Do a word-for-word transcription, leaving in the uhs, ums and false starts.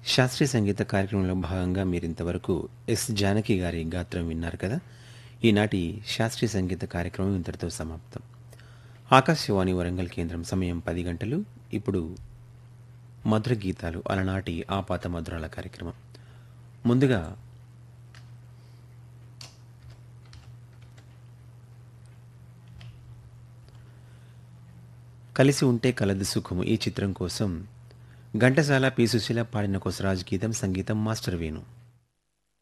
శాస్త్రీయ సంగీత కార్యక్రమంలో భాగంగా మీరింతవరకు ఎస్ జానకి గారి గాత్రం విన్నారు కదా. ఈనాటి శాస్త్రీయ సంగీత కార్యక్రమం ఇంతటితో సమాప్తం. ఆకాశవాణి వరంగల్ కేంద్రం సమయం పది గంటలు. ఇప్పుడు మధుర గీతాలు అలనాటి ఆపాత మధురాల కార్యక్రమం. ముందుగా కలిసి ఉంటే కలదు సుఖము ఈ చిత్రం కోసం ఘంటసాల పి సుశీల పాడిన కొసరాజు గీతం, సంగీతం మాస్టర్ వేణు.